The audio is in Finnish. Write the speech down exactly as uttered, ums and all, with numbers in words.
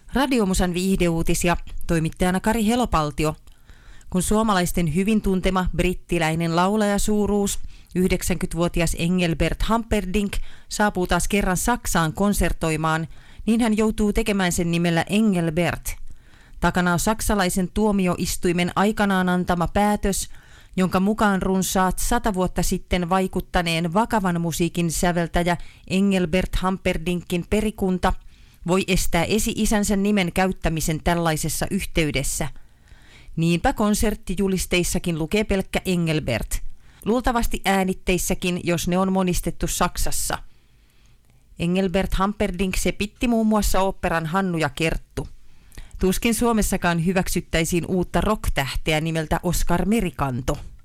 Radiomusan viihdeuutisia, toimittajana Kari Helopaltio. Kun suomalaisten hyvin tuntema brittiläinen laulajasuuruus, yhdeksänkymmentävuotias Engelbert Humperdinck, saapuu taas kerran Saksaan konsertoimaan, niin hän joutuu tekemään sen nimellä Engelbert. Takana on saksalaisen tuomioistuimen aikanaan antama päätös, jonka mukaan runsaat sata vuotta sitten vaikuttaneen vakavan musiikin säveltäjä Engelbert Humperdinkin perikunta voi estää esi-isänsä nimen käyttämisen tällaisessa yhteydessä. Niinpä konserttijulisteissakin lukee pelkkä Engelbert. Luultavasti äänitteissäkin, jos ne on monistettu Saksassa. Engelbert Humperdinck sepitti muun muassa oopperan Hannu ja Kerttu. Tuskin Suomessakaan hyväksyttäisiin uutta rock-tähteä nimeltä Oskar Merikanto.